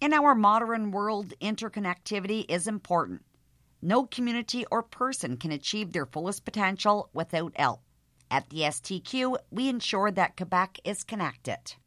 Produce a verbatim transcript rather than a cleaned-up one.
In our modern world, interconnectivity is important. No community or person can achieve their fullest potential without help. At the S T Q, we ensure that Quebec is connected.